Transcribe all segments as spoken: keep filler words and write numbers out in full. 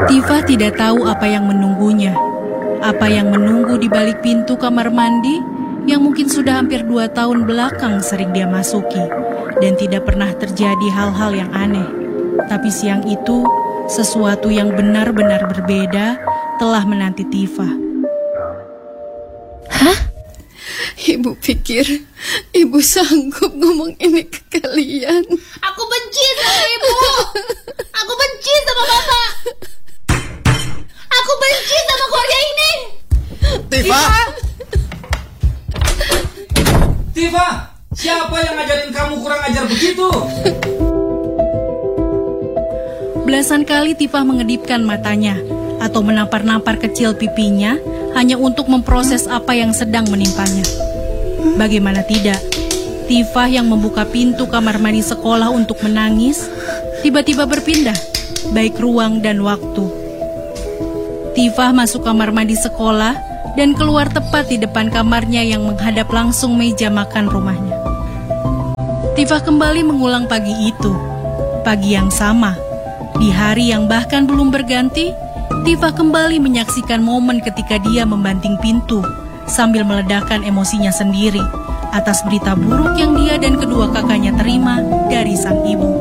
Tifa tidak tahu apa yang menunggunya. Apa yang menunggu di balik pintu kamar mandi yang mungkin sudah hampir dua tahun belakang sering dia masuki. Dan tidak pernah terjadi hal-hal yang aneh. Tapi siang itu, sesuatu yang benar-benar berbeda telah menanti Tifa. Hah? Ibu pikir ibu sanggup ngomong ini ke kalian? Aku benci sama ibu. Aku benci sama bapak. Aku benci sama keluarga ini. Tifa! Tifa! Siapa yang ngajarin kamu kurang ajar begitu? Belasan kali Tifa mengedipkan matanya atau menampar-nampar kecil pipinya hanya untuk memproses apa yang sedang menimpanya. Bagaimana tidak, Tifa yang membuka pintu kamar mandi sekolah untuk menangis, tiba-tiba berpindah, baik ruang dan waktu. Tifa masuk kamar mandi sekolah dan keluar tepat di depan kamarnya yang menghadap langsung meja makan rumahnya. Tifa kembali mengulang pagi itu, pagi yang sama. Di hari yang bahkan belum berganti, Tifa kembali menyaksikan momen ketika dia membanting pintu sambil meledakkan emosinya sendiri atas berita buruk yang dia dan kedua kakaknya terima dari sang ibu.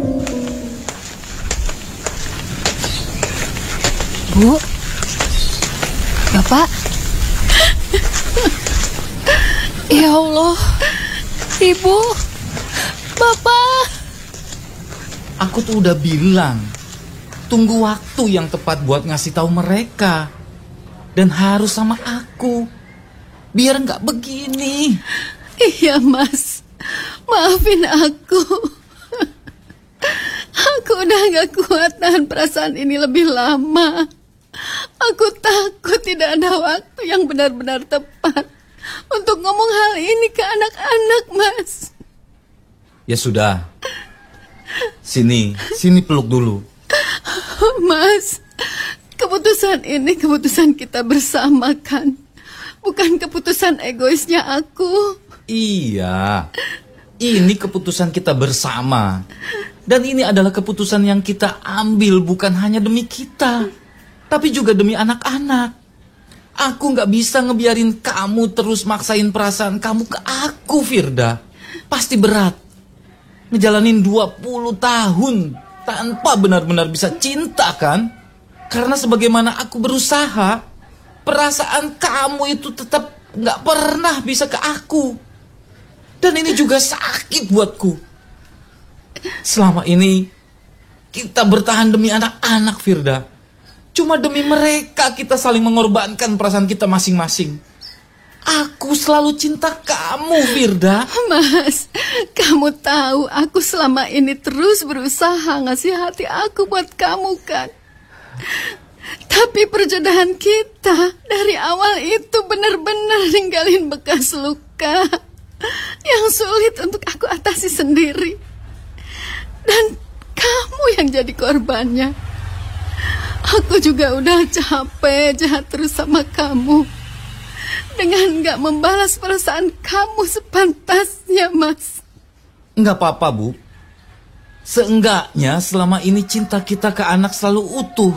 Bu, Bapak. Ya Allah, Ibu, Bapak. Aku tuh udah bilang, tunggu waktu yang tepat buat ngasih tahu mereka. Dan harus sama aku, biar nggak begini. Iya Mas, maafin aku. Aku udah gak kuat tahan perasaan ini lebih lama. Aku takut tidak ada waktu yang benar-benar tepat untuk ngomong hal ini ke anak-anak, Mas. Ya sudah, sini, sini peluk dulu. Mas, keputusan ini keputusan kita bersama kan? Bukan keputusan egoisnya aku. Iya, ini keputusan kita bersama. Dan ini adalah keputusan yang kita ambil bukan hanya demi kita, tapi juga demi anak-anak. Aku gak bisa ngebiarin kamu terus maksain perasaan kamu ke aku, Firda. Pasti berat. Ngejalanin dua puluh tahun tanpa benar-benar bisa cinta kan? Karena sebagaimana aku berusaha, perasaan kamu itu tetap gak pernah bisa ke aku. Dan ini juga sakit buatku. Selama ini kita bertahan demi anak-anak, Firda. Cuma demi mereka kita saling mengorbankan perasaan kita masing-masing. Aku selalu cinta kamu, Firda. Mas, kamu tahu aku selama ini terus berusaha ngasih hati aku buat kamu kan? Tapi perjodohan kita dari awal itu benar-benar ninggalin bekas luka yang sulit untuk aku atasi sendiri. Dan kamu yang jadi korbannya. Aku juga udah capek jahat terus sama kamu dengan gak membalas perasaan kamu sepantasnya, Mas. Enggak apa-apa, Bu. Seenggaknya selama ini cinta kita ke anak selalu utuh,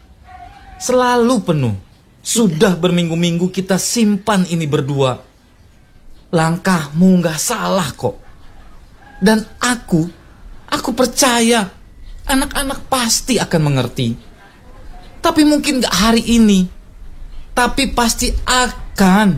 selalu penuh. Sudah berminggu-minggu kita simpan ini berdua. Langkahmu gak salah kok. Dan aku, aku percaya anak-anak pasti akan mengerti. Tapi mungkin gak hari ini, tapi pasti akan.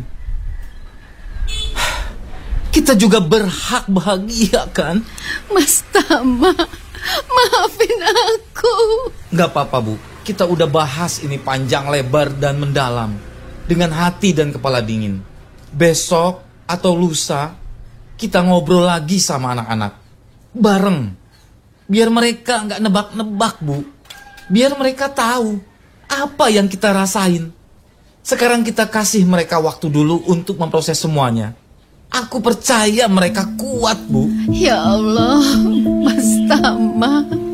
Kita juga berhak bahagia kan? Mas Tama, maafin aku. Gak apa-apa, Bu. Kita udah bahas ini panjang lebar dan mendalam, dengan hati dan kepala dingin. Besok atau lusa kita ngobrol lagi sama anak-anak bareng. Biar mereka gak nebak-nebak, Bu. Biar mereka tahu apa yang kita rasain. Sekarang kita kasih mereka waktu dulu untuk memproses semuanya. Aku percaya mereka kuat, Bu. Ya Allah, Mas Tama.